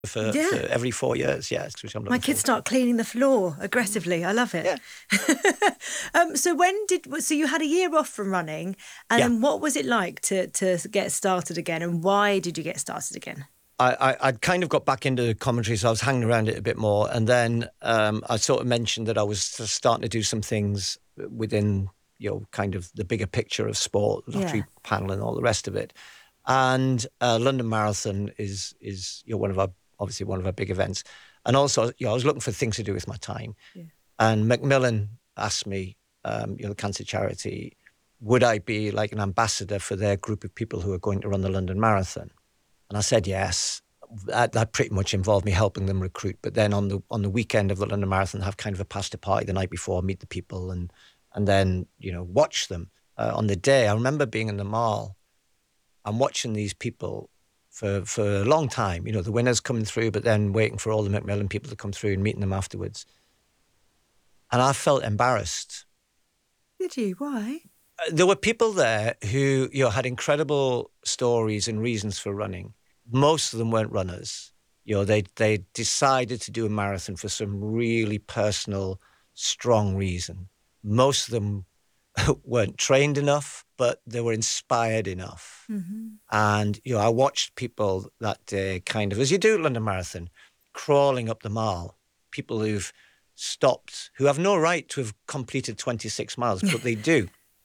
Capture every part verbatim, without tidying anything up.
for, Yeah. for every four years. Yeah, which I'm My looking kids forward start cleaning the floor aggressively. I love it. Yeah. um, so when did so you had a year off from running, and Yeah. then what was it like to to get started again, and why did you get started again? I, I, I'd kind of got back into commentary, so I was hanging around it a bit more. And then um, I sort of mentioned that I was starting to do some things within, you know, kind of the bigger picture of sport, lottery Yeah. panel and all the rest of it. And uh, London Marathon is, is you know, one of our, obviously one of our big events. And also, you know, I was looking for things to do with my time. Yeah. And Macmillan asked me, um, you know, the cancer charity, would I be like an ambassador for their group of people who are going to run the London Marathon? And I said yes. That, that pretty much involved me helping them recruit. But then on the on the weekend of the London Marathon, have kind of a pasta party the night before, meet the people, and and then you know watch them uh, on the day. I remember being in the mall and watching these people for for a long time. You know, the winners coming through, but then waiting for all the Macmillan people to come through and meeting them afterwards. And I felt embarrassed. Did you? Why? There were people there who you know had incredible stories and reasons for running. Most of them weren't runners. You know, they they decided to do a marathon for some really personal, strong reason. Most of them weren't trained enough, but they were inspired enough. Mm-hmm. And, you know, I watched people that day kind of, as you do at London Marathon, crawling up the mall, people who've stopped, who have no right to have completed twenty-six miles, but they do.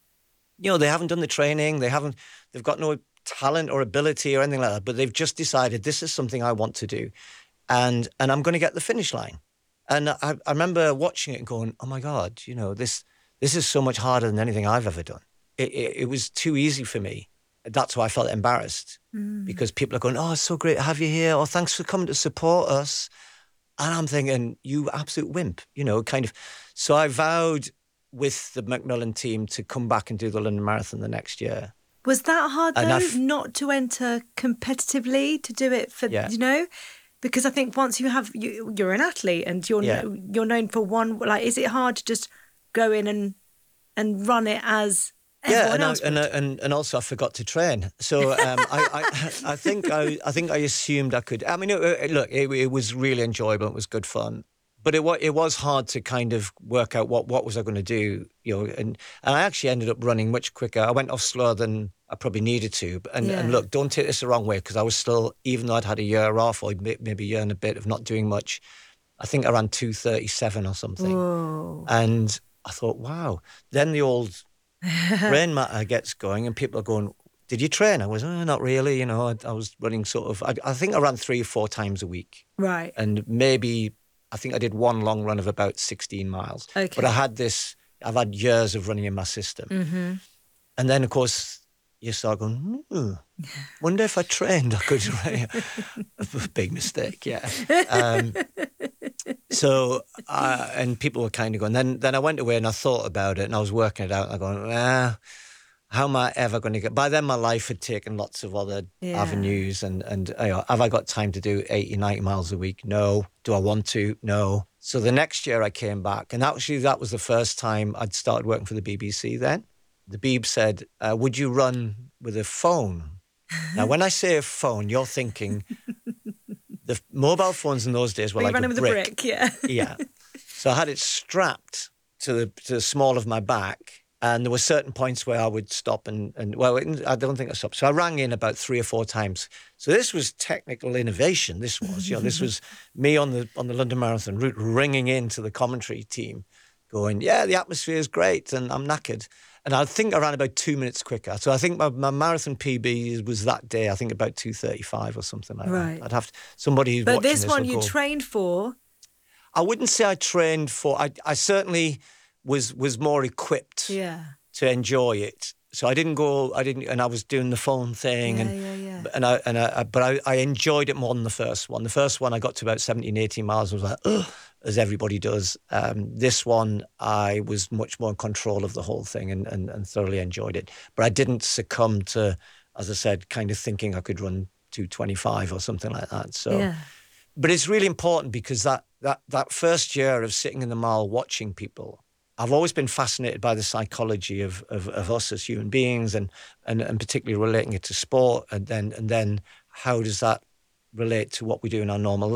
You know, they haven't done the training, they haven't, they've got no talent or ability or anything like that, but they've just decided this is something I want to do, and and I'm going to get the finish line. And I, I remember watching it and going, oh my God, you know, this this is so much harder than anything I've ever done. It, it, it was too easy for me. That's why I felt embarrassed, mm. because people are going, oh, it's so great to have you here. Oh, thanks for coming to support us. And I'm thinking, you absolute wimp, you know, kind of. So I vowed with the Macmillan team to come back and do the London Marathon the next year. Was that hard, though, Enough. not to enter competitively, to do it for, yeah. you know? Because I think once you have, you, you're an athlete and you're yeah. you're known for one, like, is it hard to just go in and and run it as yeah, and, else I, and, and and also I forgot to train, so um, I, I I think I I think I assumed I could. I mean, it, it, look, it, it was really enjoyable. It was good fun. But it was it was hard to kind of work out what, what was I going to do, you know, and, and I actually ended up running much quicker. I went off slower than I probably needed to. And, yeah. and look, don't take this the wrong way, because I was still, even though I'd had a year off or maybe a year and a bit of not doing much, I think I ran two thirty-seven or something. Whoa. And I thought, wow. Then the old brain matter gets going and people are going, did you train? I was, oh, not really. You know, I, I was running sort of, I, I think I ran three or four times a week. Right. And maybe... I think I did one long run of about sixteen miles. Okay. But I had this, I've had years of running in my system. Mm-hmm. And then, of course, you start going, hmm, wonder if I trained, I could run. A big mistake, yeah. Um, so, uh, and people were kind of going, then, then I went away and I thought about it and I was working it out and I going, ah, how am I ever going to get... By then, my life had taken lots of other yeah. avenues. And, and you know, have I got time to do eighty, ninety miles a week? No. Do I want to? No. So the next year I came back. And actually, that was the first time I'd started working for the B B C then. The B B said, uh, would you run with a phone? Now, when I say a phone, you're thinking... the mobile phones in those days were, were like running a with brick. a brick, yeah. Yeah. So I had it strapped to the, to the small of my back. And there were certain points where I would stop and, and well, I don't think I stopped. So I rang in about three or four times. So this was technical innovation. This was, you know, this was me on the on the London Marathon route, ringing into the commentary team, going, yeah, the atmosphere is great, and I'm knackered. And I think I ran about two minutes quicker. So I think my, my marathon P B was that day, I think about two thirty-five or something like right. that. I'd have to, somebody who's But watching this, this one would you go, trained for? I wouldn't say I trained for, I, I certainly... was was more equipped yeah. to enjoy it. So I didn't go, I didn't, and I was doing the phone thing. Yeah, and, yeah, yeah. and I, and I, but I, I enjoyed it more than the first one. The first one, I got to about seventeen, eighteen miles, I was like, ugh, as everybody does. Um, this one, I was much more in control of the whole thing and, and, and thoroughly enjoyed it. But I didn't succumb to, as I said, kind of thinking I could run two twenty-five or something like that. So, yeah. But it's really important because that, that, that first year of sitting in the mall watching people, I've always been fascinated by the psychology of, of, of us as human beings and, and, and particularly relating it to sport. And then and then how does that relate to what we do in our normal